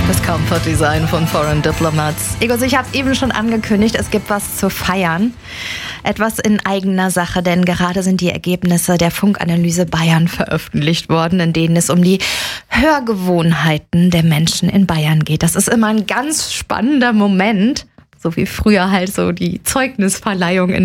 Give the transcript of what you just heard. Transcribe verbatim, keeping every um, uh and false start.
Das Comfort Design von Foreign Diplomats. Egos, ich habe es eben schon angekündigt, es gibt was zu feiern. Etwas in eigener Sache, denn gerade sind die Ergebnisse der Funkanalyse Bayern veröffentlicht worden, in denen es um die Hörgewohnheiten der Menschen in Bayern geht. Das ist immer ein ganz spannender Moment, so wie früher halt so die Zeugnisverleihung in